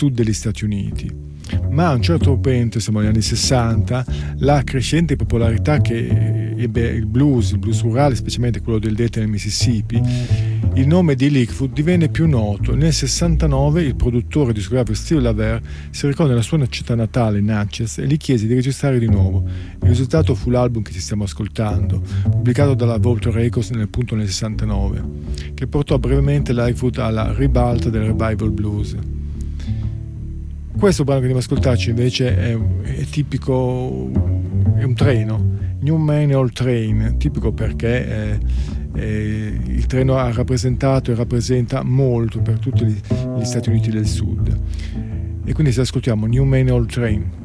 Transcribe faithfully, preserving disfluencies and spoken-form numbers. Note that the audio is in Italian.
sud degli Stati Uniti. Ma a un certo punto, siamo negli anni sessanta, la crescente popolarità che ebbe il blues, il blues rurale, specialmente quello del Delta del Mississippi, il nome di Lightfoot divenne più noto. Nel sessantanove il produttore discografico Steve Laver si recò nella sua città natale, Natchez, e gli chiese di registrare di nuovo. Il risultato fu l'album che ci stiamo ascoltando, pubblicato dalla Vault Records nel punto nel sessantanove, che portò brevemente Lightfoot alla ribalta del revival blues. Questo brano che andiamo ad ascoltarci invece è, è tipico, è un treno, New Man Old Train, tipico perché è, è, il treno ha rappresentato e rappresenta molto per tutti gli, gli Stati Uniti del Sud. E quindi se ascoltiamo New Man Old Train.